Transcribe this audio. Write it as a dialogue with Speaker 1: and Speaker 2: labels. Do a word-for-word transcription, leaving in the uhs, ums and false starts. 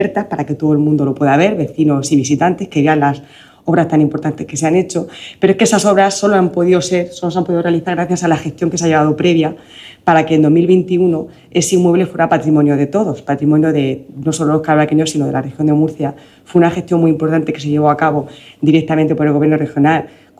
Speaker 1: para que todo el mundo lo pueda ver, vecinos y visitantes, que vean las obras tan importantes que se han hecho, pero es que esas obras solo han podido ser, solo se han podido realizar gracias a la gestión que se ha llevado previa para que en dos mil veintiuno ese inmueble fuera patrimonio de todos, patrimonio de no solo los carabaqueños, sino de la región de Murcia. Fue una gestión muy importante que se llevó a cabo directamente por el Gobierno regional,